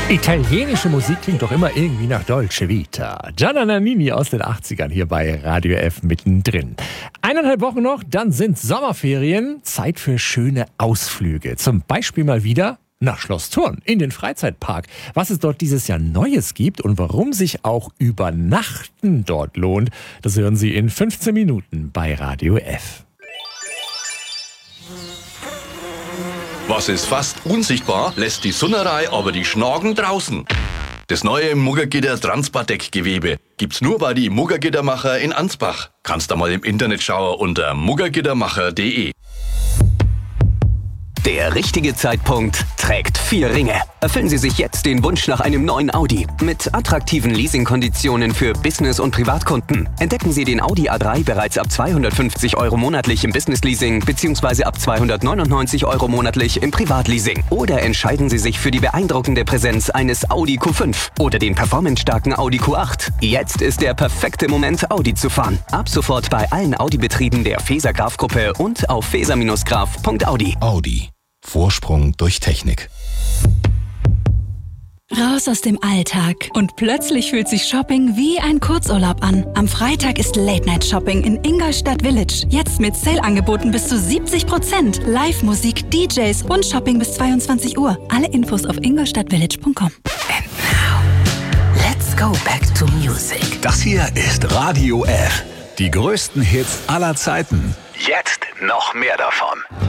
Italienische Musik klingt doch immer irgendwie nach Dolce Vita. Gianna Nannini aus den 80ern hier bei Radio F mittendrin. 1,5 Wochen noch, dann sind Sommerferien. Zeit für schöne Ausflüge. Zum Beispiel mal wieder nach Schloss Thurn in den Freizeitpark. Was es dort dieses Jahr Neues gibt und warum sich auch Übernachten dort lohnt, das hören Sie in 15 Minuten bei Radio F. Was ist fast unsichtbar, lässt die Sunnerei aber die Schnagen draußen. Das neue Muggergitter Transpardeck-Gewebe gibt's nur bei die Muggergittermacher in Ansbach. Kannst da mal im Internet schauen unter muggergittermacher.de. Der richtige Zeitpunkt trägt 4 Ringe. Erfüllen Sie sich jetzt den Wunsch nach einem neuen Audi. Mit attraktiven Leasingkonditionen für Business- und Privatkunden. Entdecken Sie den Audi A3 bereits ab 250 € monatlich im Business-Leasing bzw. ab 299 € monatlich im Privatleasing. Oder entscheiden Sie sich für die beeindruckende Präsenz eines Audi Q5 oder den performancestarken Audi Q8. Jetzt ist der perfekte Moment, Audi zu fahren. Ab sofort bei allen Audi-Betrieben der Feser-Graf-Gruppe und auf feser-graf.audi. Audi. Vorsprung durch Technik. Raus aus dem Alltag und plötzlich fühlt sich Shopping wie ein Kurzurlaub an. Am Freitag ist Late-Night-Shopping in Ingolstadt Village. Jetzt mit Sale-Angeboten bis zu 70%. Live-Musik, DJs und Shopping bis 22 Uhr. Alle Infos auf ingolstadtvillage.com. And now, let's go back to music. Das hier ist Radio F. Die größten Hits aller Zeiten. Jetzt noch mehr davon.